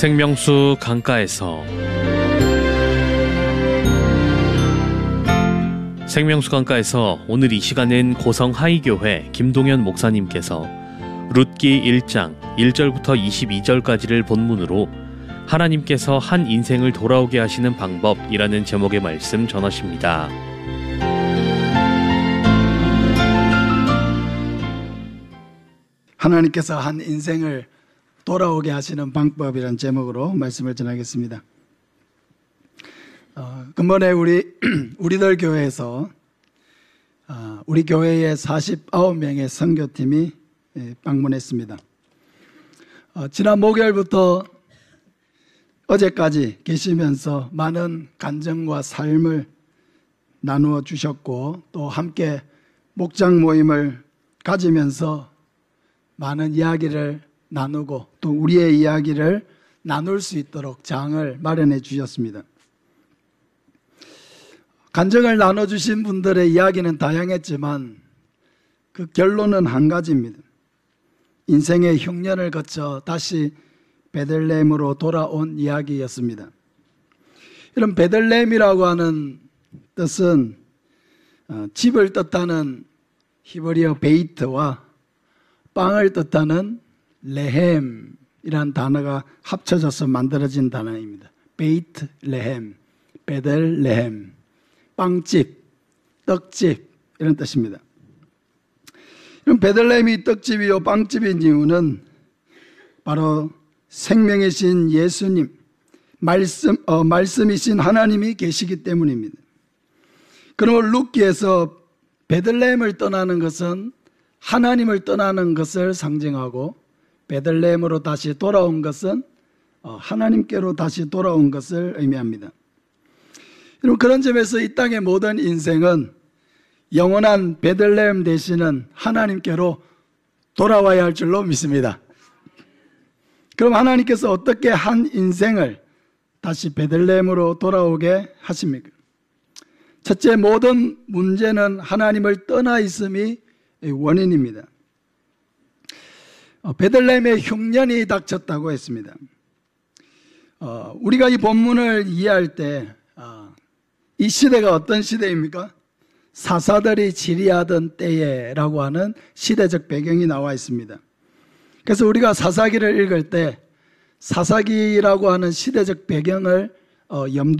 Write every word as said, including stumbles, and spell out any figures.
생명수 강가에서 생명수 강가에서 오늘 이 시간은 고성 하이교회 김동현 목사님께서 룻기 일 장 일 절부터 이십이 절까지를 본문으로 하나님께서 한 인생을 돌아오게 하시는 방법이라는 제목의 말씀 전하십니다. 하나님께서 한 인생을 돌아오게 하시는 방법이라는 제목으로 말씀을 전하겠습니다. 어, 근본에 우리, 우리들 교회에서 어, 우리 교회에 사십구 명의 선교팀이 예, 방문했습니다. 어, 지난 목요일부터 어제까지 계시면서 많은 간증과 삶을 나누어 주셨고 또 함께 목장 모임을 가지면서 많은 이야기를 나누고 또 우리의 이야기를 나눌 수 있도록 장을 마련해 주셨습니다. 간증을 나눠주신 분들의 이야기는 다양했지만 그 결론은 한 가지입니다. 인생의 흉년을 거쳐 다시 베들레헴으로 돌아온 이야기였습니다. 이런 베들레헴이라고 하는 뜻은 집을 뜻하는 히브리어 베이트와 빵을 뜻하는 레헴이라는 단어가 합쳐져서 만들어진 단어입니다. 베이트 레헴, 베들레헴, 빵집, 떡집 이런 뜻입니다. 이런 베들레헴이 떡집이요 빵집인 이유는 바로 생명이신 예수님, 말씀, 어, 말씀이신 하나님이 계시기 때문입니다. 그러므로 룻기에서 베들레헴을 떠나는 것은 하나님을 떠나는 것을 상징하고 베들레헴으로 다시 돌아온 것은 하나님께로 다시 돌아온 것을 의미합니다. 여러분, 그런 점에서 이 땅의 모든 인생은 영원한 베들레헴 되시는 하나님께로 돌아와야 할 줄로 믿습니다. 그럼 하나님께서 어떻게 한 인생을 다시 베들레헴으로 돌아오게 하십니까? 첫째, 모든 문제는 하나님을 떠나 있음이 원인입니다. 베들레헴에 흉년이 닥쳤다고 했습니다. 어, 우리가 이 본문을 이해할 때 이 어, 시대가 어떤 시대입니까? 사사들이 지리하던 때에라고 하는 시대적 배경이 나와 있습니다. 그래서 우리가 사사기를 읽을 때 사사기라고 하는 시대적 배경을 어, 염두